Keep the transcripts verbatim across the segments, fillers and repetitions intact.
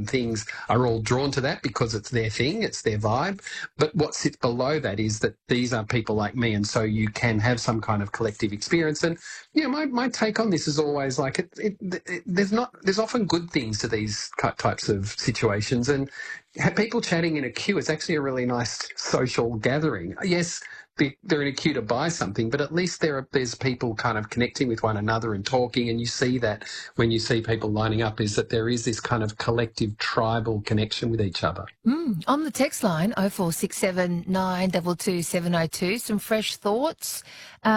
certain things are all drawn to that because it's their thing, it's their vibe. But what sits below that is that these are people like me, and so you can have some kind of collective experience. And you know, my, my take on this is always like it, it, it, there's not there's often good things to these types of situations, and people chatting in a queue is actually a really nice social gathering. Yes, they're in a queue to buy something, but at least there are, there's people kind of connecting with one another and talking, and you see that when you see people lining up is that there is this kind of collective tribal connection with each other. Mm. On the text line, oh four six seven nine two two seven oh two, some fresh thoughts.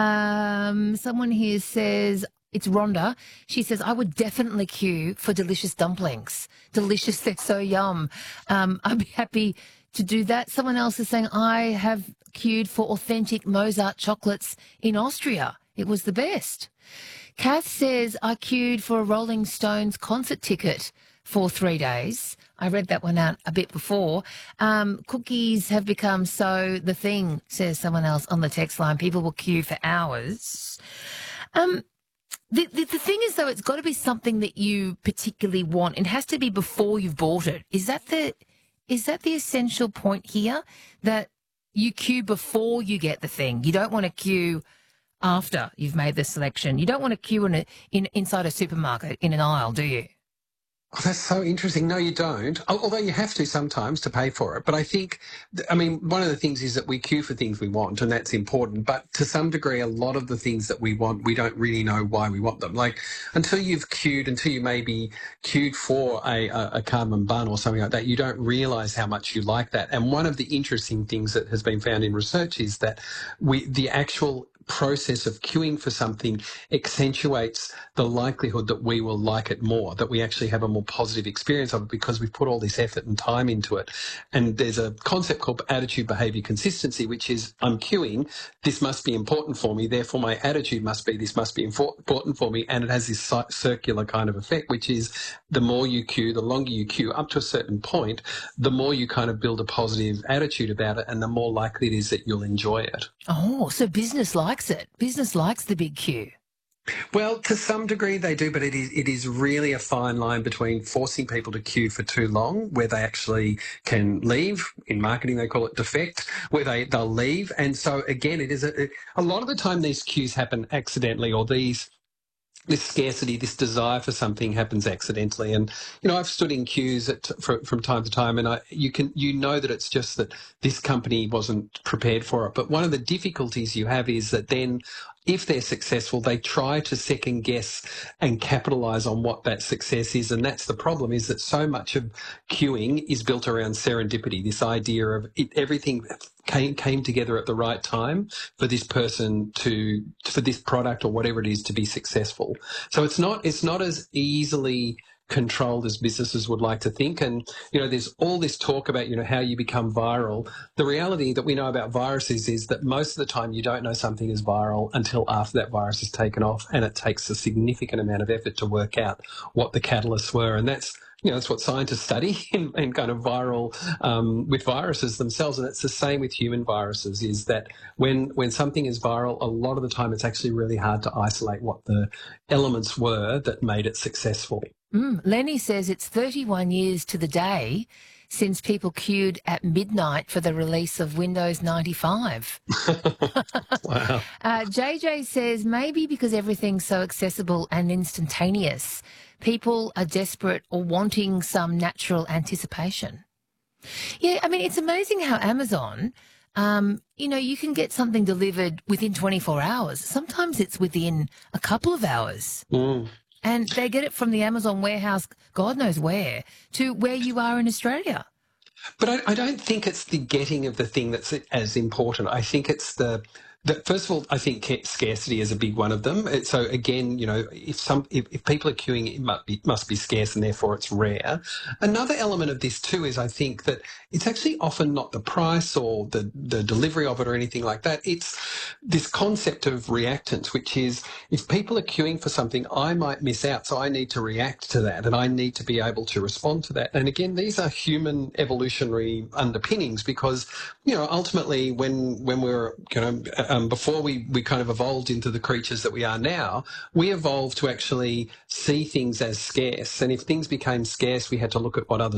Um, someone here says, it's Rhonda. She says, I would definitely queue for delicious dumplings. Delicious, they're so yum. Um, I'd be happy to do that. Someone else is saying, I have queued for authentic Mozart chocolates in Austria. It was the best. Kath says, I queued for a Rolling Stones concert ticket for three days. I read that one out a bit before. Um, cookies have become so the thing, says someone else on the text line. People will queue for hours. Um, the, the, the thing is, though, it's got to be something that you particularly want. It has to be before you've bought it. Is that the... Is that the essential point here, that you queue before you get the thing? You don't want to queue after you've made the selection. You don't want to queue in, a, in inside a supermarket in an aisle, do you? Oh, that's so interesting. No, you don't. Although you have to sometimes to pay for it. But I think, I mean, one of the things is that we queue for things we want, and that's important. But to some degree, a lot of the things that we want, we don't really know why we want them. Like, until you've queued, until you maybe queued for a, a, a cardamom bun or something like that, you don't realise how much you like that. And one of the interesting things that has been found in research is that we, the actual process of queuing for something accentuates the likelihood that we will like it more, that we actually have a more positive experience of it because we've put all this effort and time into it. And there's a concept called attitude behaviour consistency, which is I'm queuing, this must be important for me, therefore my attitude must be this must be important for me, and it has this circular kind of effect, which is the more you queue, the longer you queue, up to a certain point, the more you kind of build a positive attitude about it, and the more likely it is that you'll enjoy it. Oh, so business likes it. Business likes the big queue. Well, to some degree they do, but it is it is really a fine line between forcing people to queue for too long, where they actually can leave. In marketing, they call it defect, where they, they'll leave. And so, again, it is a, a lot of the time these queues happen accidentally, or these this scarcity, this desire for something happens accidentally. And, you know, I've stood in queues at, for, from time to time, and I, you can, you know that it's just that this company wasn't prepared for it. But one of the difficulties you have is that then if they're successful, they try to second guess and capitalise on what that success is. And that's the problem, is that so much of queuing is built around serendipity, this idea of it, everything came, came together at the right time for this person to, for this product or whatever it is to be successful. So it's not, it's not as easily controlled as businesses would like to think. And, you know, there's all this talk about, you know, how you become viral. The reality that we know about viruses is that most of the time you don't know something is viral until after that virus is taken off, and it takes a significant amount of effort to work out what the catalysts were. And that's, you know, that's what scientists study in, in kind of viral, um, with viruses themselves. And it's the same with human viruses, is that when, when something is viral, a lot of the time it's actually really hard to isolate what the elements were that made it successful. Mm. Lenny says it's thirty-one years to the day since people queued at midnight for the release of Windows ninety-five. Wow. Uh, J J says maybe because everything's so accessible and instantaneous, people are desperate or wanting some natural anticipation. Yeah, I mean, it's amazing how Amazon, um, you know, you can get something delivered within twenty-four hours. Sometimes it's within a couple of hours. Mm. And they get it from the Amazon warehouse, God knows where, to where you are in Australia. But I, I don't think it's the getting of the thing that's as important. I think it's the, the first of all, I think scarcity is a big one of them. It, so again, you know, if some if, if people are queuing, it must be, must be scarce, and therefore it's rare. Another element of this too is I think that it's actually often not the price or the, the delivery of it or anything like that. It's this concept of reactance, which is if people are queuing for something, I might miss out, so I need to react to that, and I need to be able to respond to that. And again, these are human evolutionary underpinnings, because, you know, ultimately when when we're, you know, um, before we, we kind of evolved into the creatures that we are now, we evolved to actually see things as scarce. And if things became scarce, we had to look at what others